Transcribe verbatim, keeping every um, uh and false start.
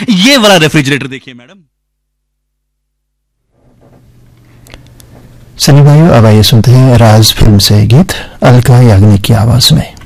ये वाला रेफ्रिजरेटर देखिए मैडम। सनी भाइयों, अब आइए सुनते हैं राज फिल्म से गीत अलका याग्निक की आवाज में।